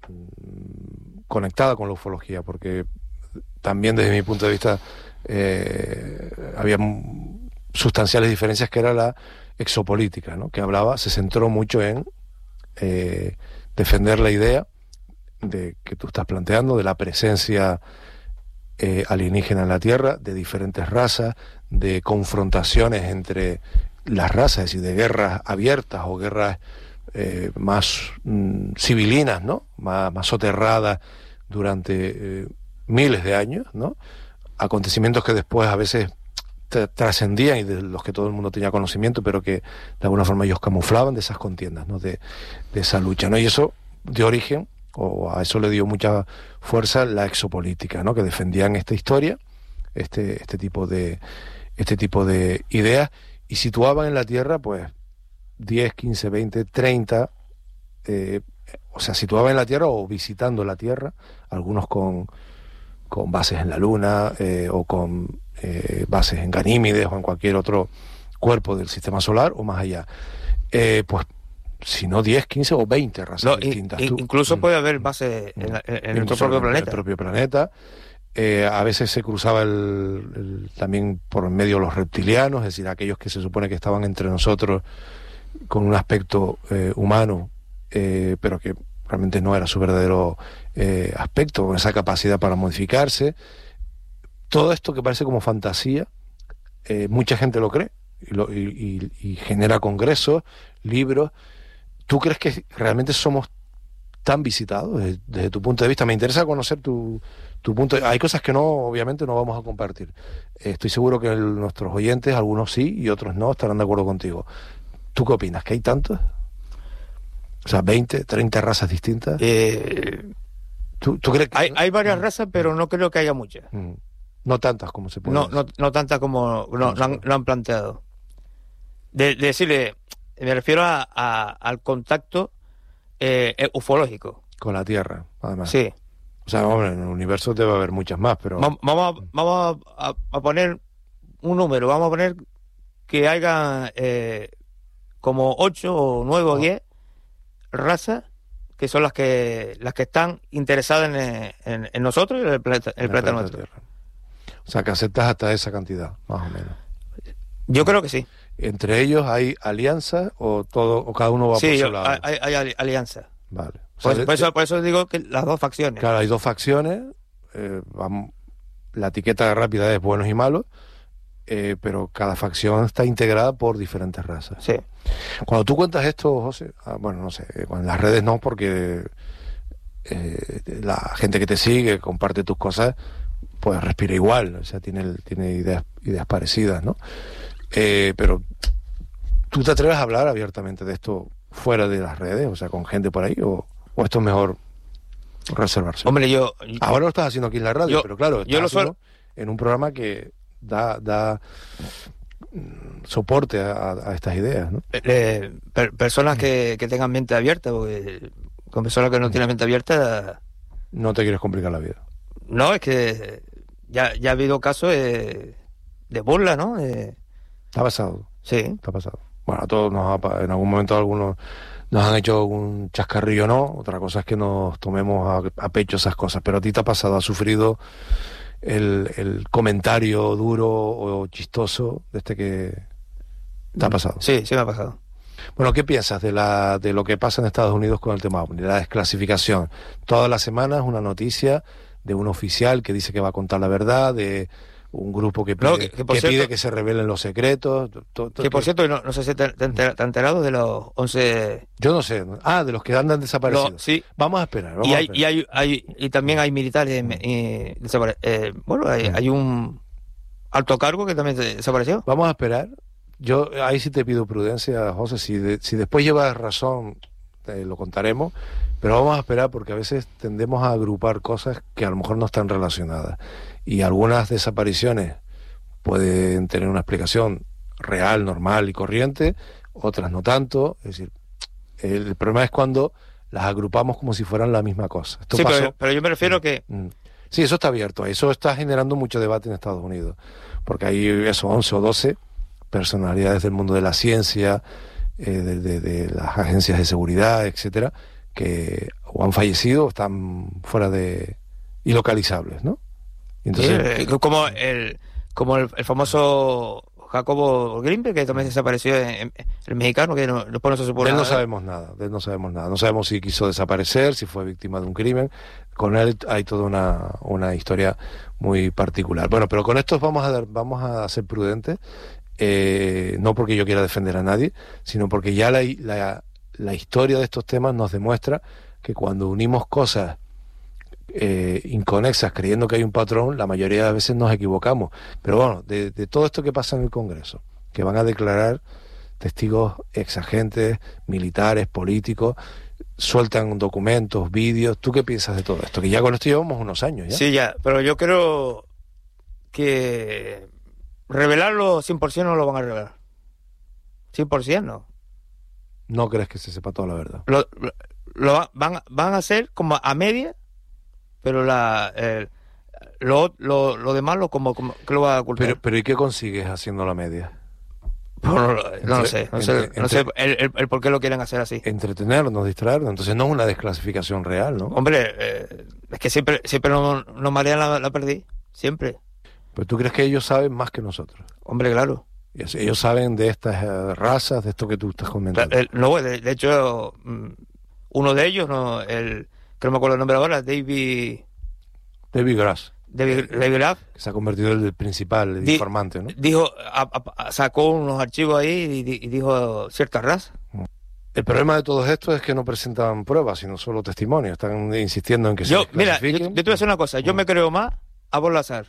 mm, conectada con la ufología, porque también desde mi punto de vista eh, había mm, sustanciales diferencias, que era la exopolítica, ¿no? Que hablaba, se centró mucho en eh, defender la idea de que tú estás planteando, de la presencia eh, alienígena en la Tierra, de diferentes razas, de confrontaciones entre las razas, es decir, de guerras abiertas o guerras eh, más mm, civilinas, ¿no? Más, más soterradas durante eh, miles de años, ¿no? Acontecimientos que después a veces tra- trascendían y de los que todo el mundo tenía conocimiento, pero que de alguna forma ellos camuflaban de esas contiendas, ¿no? De, de esa lucha, ¿no? Y eso dio origen, o a eso le dio mucha fuerza, la exopolítica, ¿no? Que defendían esta historia, este, este tipo de este tipo de ideas, y situaban en la Tierra, pues, diez, quince, veinte, treinta, eh, o sea, situaban en la Tierra o visitando la Tierra, algunos con, con bases en la Luna, eh, o con eh, bases en Ganímedes o en cualquier otro cuerpo del sistema solar o más allá. Eh, pues, si no diez, quince o veinte razas No, distintas. in- Tú- incluso Mm. puede haber bases en, la- en- en nuestro Incluso propio en planeta. el propio planeta. Eh, a veces se cruzaba el, el- también por medio los reptilianos, es decir, aquellos que se supone que estaban entre nosotros con un aspecto eh, humano, eh, pero que realmente no era su verdadero eh, aspecto, con esa capacidad para modificarse. Todo esto que parece como fantasía, eh, mucha gente lo cree y, lo- y- y- y genera congresos, libros. ¿Tú crees que realmente somos tan visitados desde, desde tu punto de vista? Me interesa conocer tu, tu punto de... Hay cosas que no, obviamente, no vamos a compartir. Eh, Estoy seguro que el- nuestros oyentes, algunos sí y otros no, estarán de acuerdo contigo. ¿Tú qué opinas? ¿Que hay tantos? O sea, veinte, treinta razas distintas. Eh, ¿Tú, tú crees que...? hay, hay varias razas, pero no creo que haya muchas. Mm. No tantas como se puede No, decir. no, no tantas como no, lo, han, lo han planteado. De, de decirle, me refiero a, a- al contacto eh, eh, ufológico. Con la Tierra, además. Sí. O sea, hombre, en el universo debe haber muchas más, pero... Va- Vamos, a, vamos a, a- a poner un número, vamos a poner que haya eh, como ocho o nueve o Ah. diez razas que son las que las que están interesadas en, eh, en- en nosotros y en el planeta, en el en planeta planeta nuestro. Tierra. O sea, que aceptas hasta esa cantidad, más o menos. Yo creo que sí. ¿Entre ellos hay alianzas o todo o cada uno va Sí, por su yo- lado? hay, hay ali- alianzas. Vale. O sea, Por, de- por eso, de- por eso digo que las dos facciones. claro, hay dos facciones. eh, vamos- la etiqueta rápida es buenos y malos, eh, pero cada facción está integrada por diferentes razas. Sí. Cuando tú cuentas esto, José, ah, bueno, no sé, eh, en las redes no, porque eh, la gente que te sigue, comparte tus cosas, pues respira igual, o sea, tiene, el- tiene ideas, ideas parecidas, ¿no? Eh, pero ¿tú te atreves a hablar abiertamente de esto fuera de las redes, o sea, con gente por ahí, o, o esto es mejor reservarse? Hombre, yo Ahora lo estás haciendo aquí en la radio, Yo- pero claro, yo estás lo suelo- haciendo en un programa que da, da soporte a, a estas ideas, ¿no? Eh, per, personas que, que tengan mente abierta, porque con personas que no tienen mente abierta... No te quieres complicar la vida. No, es que ya, ya ha habido casos de, de burla, ¿no? De... ¿Te ha pasado? Sí. ¿Te ha pasado? Bueno, a todos nos ha, en algún momento algunos nos han hecho algún chascarrillo, ¿no? Otra cosa es que nos tomemos a, a pecho esas cosas, pero a ti te ha pasado, has sufrido el, el comentario duro o chistoso de este que te ha pasado. Sí, sí me ha pasado. Bueno, ¿qué piensas de la de lo que pasa en Estados Unidos con el tema OVNI, la desclasificación? Todas las semanas una noticia de un oficial que dice que va a contar la verdad, de un grupo que pide, no, que, que, que, cierto, pide que se revelen los secretos. To, to, que por que... cierto, no, no sé si te, te, te has enterado de los once... Yo no sé. Ah, de los que andan desaparecidos. No, sí. Vamos a esperar. Vamos y, hay, a esperar. y, hay, hay, y también hay militares eh, desapare... eh, bueno, hay, hay un alto cargo que también desapareció. Vamos a esperar. Yo ahí sí te pido prudencia, José. Si, de, si después llevas razón, eh, lo contaremos. Pero vamos a esperar porque a veces tendemos a agrupar cosas que a lo mejor no están relacionadas. Y algunas desapariciones pueden tener una explicación real, normal y corriente, otras no tanto. Es decir, el problema es cuando las agrupamos como si fueran la misma cosa. Esto sí, pasó... pero, pero yo me refiero que... Sí, eso está abierto. Eso está generando mucho debate en Estados Unidos. Porque hay eso, once o doce personalidades del mundo de la ciencia, eh, de, de, de las agencias de seguridad, etcétera, que o han fallecido o están fuera de... ilocalizables, ¿no? Entonces, sí, como el como el, el famoso Jacobo Greenberg, que también desapareció en, en, el mexicano, que no, después no se supo de él nada. no sabemos nada, de él no sabemos nada. No sabemos si quiso desaparecer, si fue víctima de un crimen. Con él hay toda una, una historia muy particular. Bueno, pero con esto vamos a dar, vamos a ser prudentes, eh, no porque yo quiera defender a nadie, sino porque ya la, la, la historia de estos temas nos demuestra que cuando unimos cosas Eh, inconexas creyendo que hay un patrón, la mayoría de las veces nos equivocamos. Pero bueno, de, de todo esto que pasa en el Congreso, que van a declarar testigos exagentes, militares, políticos, sueltan documentos, vídeos, ¿tú qué piensas de todo esto? Que ya con esto llevamos unos años ya. Sí, ya, pero yo creo que revelarlo cien por ciento no lo van a revelar. cien por ciento no. ¿No crees que se sepa toda la verdad? Lo, lo, lo van, van a hacer como a media, pero la eh, lo, lo, lo demás lo como, como que lo va a ocultar. Pero, pero ¿y qué consigues haciendo la media? No, no, no, no lo sé, no sé, entre, no sé el, el, el por qué lo quieren hacer así. Entretenernos, distraernos, entonces no es una desclasificación real, ¿no? Hombre, eh, es que siempre siempre nos, nos marean la, la perdí, siempre. Pero ¿tú crees que ellos saben más que nosotros? Hombre, claro. Ellos saben de estas uh, razas, de esto que tú estás comentando. El, no, de, de hecho, uno de ellos, no, el que no me acuerdo el nombre ahora, David... David Graff. David, David Graff. Que se ha convertido en el principal el di, informante, ¿no? Dijo, a, a, sacó unos archivos ahí y, y dijo cierta raza. El problema de todo esto es que no presentan pruebas, sino solo testimonios. Están insistiendo en que yo, se mira, yo, yo te voy a decir una cosa. Yo me creo más a Bob Lazar.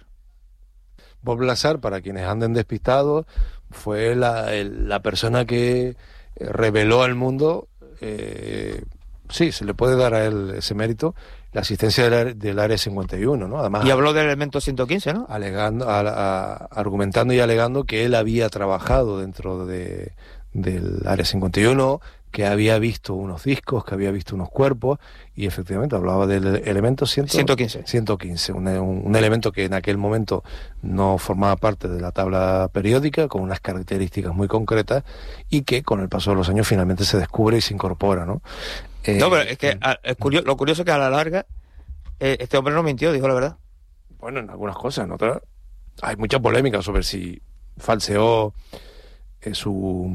Bob Lazar, para quienes anden despistados, fue la, el, la persona que reveló al mundo... Eh, sí, se le puede dar a él ese mérito, la asistencia del, del Área cincuenta y uno, ¿no? Además, y habló del elemento ciento quince, ¿no? Alegando, a, a, argumentando y alegando que él había trabajado dentro de, del Área cincuenta y uno, que había visto unos discos, que había visto unos cuerpos, y efectivamente hablaba del elemento ciento quince, ciento quince un, un, un elemento que en aquel momento no formaba parte de la tabla periódica, con unas características muy concretas, y que con el paso de los años finalmente se descubre y se incorpora, ¿no? Eh, no, pero es que a, es curioso, lo curioso es que a la larga eh, este hombre no mintió, dijo la verdad. Bueno, en algunas cosas, en otras hay mucha polémica sobre si falseó eh, su,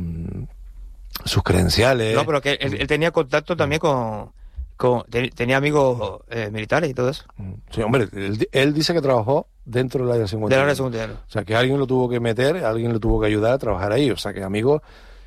sus credenciales. No, pero que él, él tenía contacto también con... con ten, tenía amigos eh, militares y todo eso. Sí, hombre, él, él dice que trabajó dentro del área cincuenta y uno. Del área cincuenta y uno. O sea, que alguien lo tuvo que meter, alguien lo tuvo que ayudar a trabajar ahí. O sea, que amigos...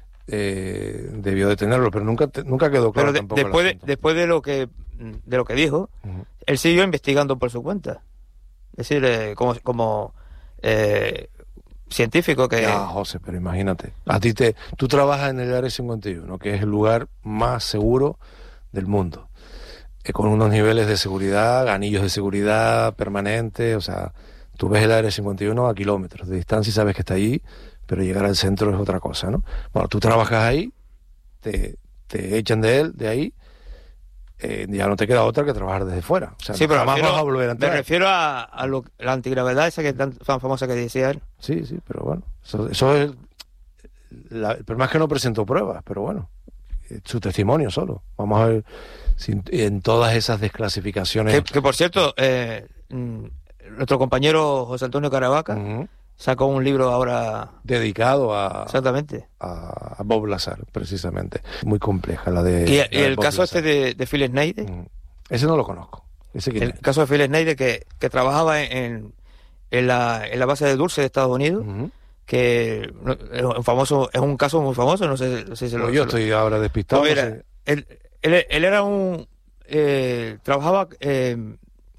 Eh, debió de tenerlo, pero nunca te, nunca quedó claro. Pero de, tampoco después de, después de lo que de lo que dijo, uh-huh. él siguió investigando por su cuenta, es decir, eh, como como eh, científico que. Ya, José, pero imagínate, a ti te, tú trabajas en el Área cincuenta y uno, que es el lugar más seguro del mundo, eh, con unos niveles de seguridad, anillos de seguridad permanentes, o sea, Tú ves el área cincuenta y uno a kilómetros de distancia y sabes que está allí, pero llegar al centro es otra cosa, ¿no? Bueno, tú trabajas ahí, te, te echan de él, de ahí, eh, ya no te queda otra que trabajar desde fuera. O sea, sí, pero jamás refiero, vas a volver a entrar. Me refiero a, a lo, la antigravedad esa que es tan, tan famosa que decía él. Sí, sí, pero bueno, eso, eso es... La, el problema es que no presentó pruebas, pero bueno, su testimonio solo. Vamos a ver si en todas esas desclasificaciones... Que, que por cierto, eh, nuestro compañero José Antonio Caravaca uh-huh. sacó un libro ahora... Dedicado a... Exactamente. A, a Bob Lazar, precisamente. Muy compleja la de... Y, la y de el Bob caso Lazar. este de, de Phil Snyder. Uh-huh. Ese no lo conozco. ¿Ese quién el es? caso de Phil Snyder que, que trabajaba en, en, la, en la base de Dulce de Estados Unidos. Uh-huh. Que es un famoso, es un caso muy famoso, no sé, no sé si no, lo... Yo se estoy lo... ahora despistado. No, mira, no sé. él, él, él era un... Eh, trabajaba eh,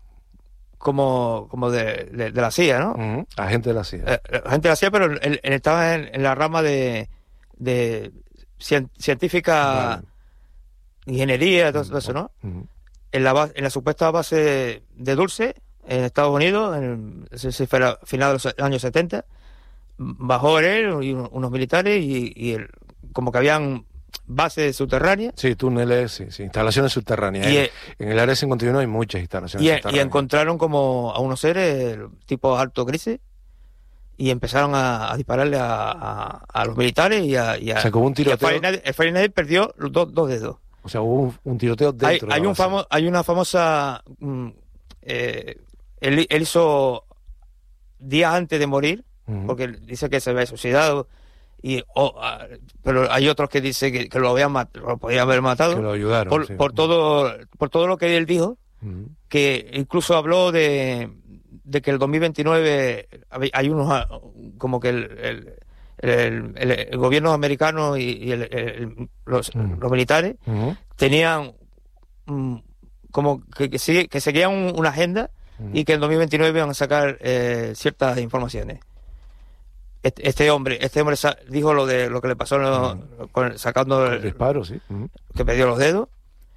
como, como de, de, de la C I A, ¿no? Uh-huh. Agente de la C I A. Eh, agente de la C I A, pero él, él estaba en, en la rama de, de cien, científica, vale. Ingeniería, todo uh-huh. eso, ¿no? Uh-huh. En, la, en la supuesta base de Dulce, en Estados Unidos, en el, si fuera final de los años setenta, bajó él y unos militares y, y el, como que habían bases subterráneas. Sí, túneles, sí, sí, instalaciones subterráneas. Y en, el, en el área cincuenta y uno hay muchas instalaciones y, subterráneas. Y encontraron como a unos seres tipo alto grises y empezaron a, a dispararle a, a, a los militares y a... Y a o sea, como un tiroteo. El Fahrenheit perdió los dos, dos dedos. O sea, hubo un, un tiroteo dentro hay, de la hay, un base. famo, hay una famosa... Mm, eh, él, él hizo días antes de morir, uh-huh. porque dice que se había suicidado, y, oh, pero hay otros que dicen que, que lo habían mat- lo podían haber matado. Que lo ayudaron. Por, Sí. por, todo, por todo lo que él dijo, uh-huh. que incluso habló de, de que el dos mil veintinueve hay unos, como que el... el El, el, el gobierno americano y, y el, el, los, uh-huh. los militares uh-huh. tenían um, como que, que, sigue, que seguían un, una agenda uh-huh. y que en dos mil veintinueve iban a sacar eh, ciertas informaciones. Este, este hombre este hombre sa- dijo lo de lo que le pasó uh-huh. con, sacando el, el disparo, sí. Uh-huh. que perdió los dedos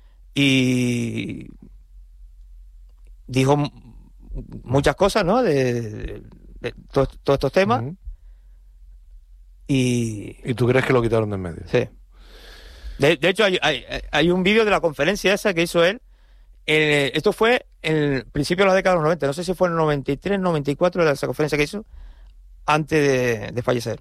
y dijo m- muchas cosas, ¿no? De, de, de todos todo estos temas. Uh-huh. Y... ¿Y tú crees que lo quitaron de en medio? Sí. De, de hecho, hay, hay, hay un vídeo de la conferencia esa que hizo él. Eh, esto fue en el principio de la década de los noventa. No sé si fue en el noventa y tres, noventa y cuatro, esa conferencia que hizo antes de, de fallecer.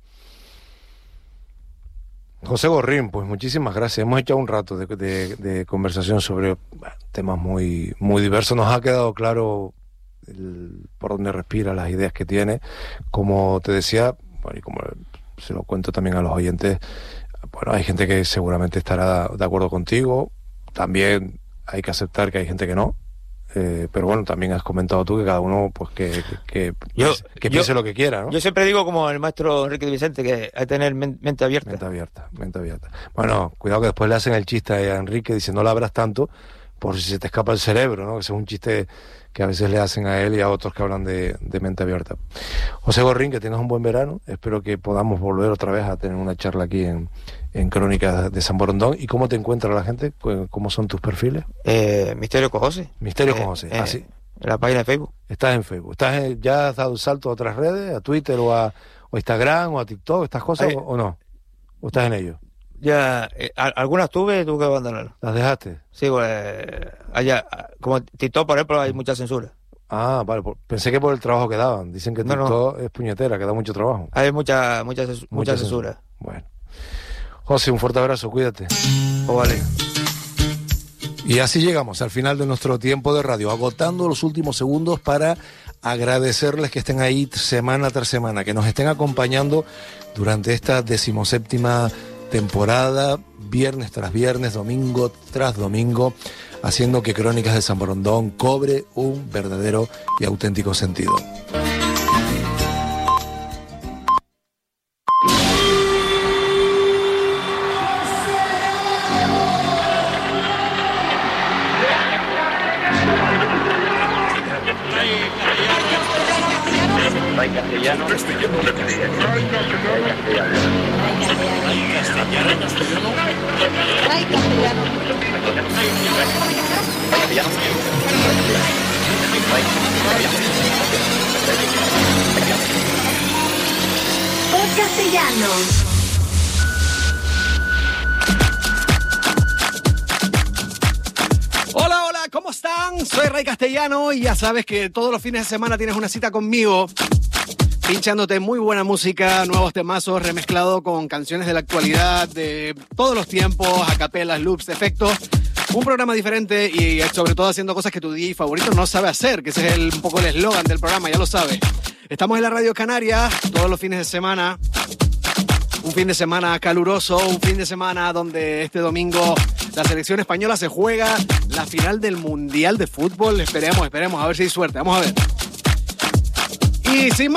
José Gorrín, pues muchísimas gracias. Hemos echado un rato de, de, de conversación sobre bueno, temas muy, muy diversos. Nos ha quedado claro el, por dónde respira, las ideas que tiene. Como te decía... Bueno, y como se lo cuento también a los oyentes, bueno, hay gente que seguramente estará de acuerdo contigo, también hay que aceptar que hay gente que no, eh, pero bueno, también has comentado tú que cada uno pues que, que, que, yo, que yo, piense lo que quiera, ¿no? Yo siempre digo como el maestro Enrique de Vicente que hay que tener mente abierta. Mente abierta, mente abierta. Bueno, cuidado que después le hacen el chiste a Enrique diciendo no la abras tanto por si se te escapa el cerebro, ¿no? Que ese es un chiste que a veces le hacen a él y a otros que hablan de, de mente abierta. José Gorrín, que tengas un buen verano. Espero que podamos volver otra vez a tener una charla aquí en, en Crónicas de San Borondón. ¿Y cómo te encuentra la gente? ¿Cómo son tus perfiles? Eh, Misterio con José. Misterio eh, con José. Eh, ¿Ah, sí? En la página de Facebook. Estás en Facebook. ¿Estás en, ¿Ya has dado el salto a otras redes? ¿A Twitter o a, o a Instagram o a TikTok? ¿Estas cosas? O, ¿O no? ¿O estás en ello? Ya, eh, algunas tuve y tuve que abandonar. ¿Las dejaste? Sí, pues, allá, como TikTok, por ejemplo, hay mucha censura. Ah, vale, por, pensé que por el trabajo que daban. Dicen que TikTok no, no. es puñetera, que da mucho trabajo. Hay mucha, mucha, mucha, mucha censura. censura. Bueno. José, un fuerte abrazo, cuídate. Oh, vale. Y así llegamos al final de nuestro tiempo de radio, agotando los últimos segundos para agradecerles que estén ahí semana tras semana, que nos estén acompañando durante esta decimoséptima temporada, viernes tras viernes, domingo tras domingo, haciendo que Crónicas de San Borondón cobre un verdadero y auténtico sentido. Hay castellano. Hay castellano. Hay castellano. Hay castellano. Hay castellano. Castellanos. Hola, hola, ¿cómo están? Soy Ray Castellano y ya sabes que todos los fines de semana tienes una cita conmigo, pinchándote muy buena música, nuevos temazos remezclado con canciones de la actualidad, de todos los tiempos, acapelas, loops, efectos. Un programa diferente y sobre todo haciendo cosas que tu D J favorito no sabe hacer, que ese es el, un poco el eslogan del programa, ya lo sabes. Estamos en la Radio Canaria todos los fines de semana. Un fin de semana caluroso, un fin de semana donde este domingo la selección española se juega la final del Mundial de Fútbol. Esperemos, esperemos, a ver si hay suerte. Vamos a ver. Y sin más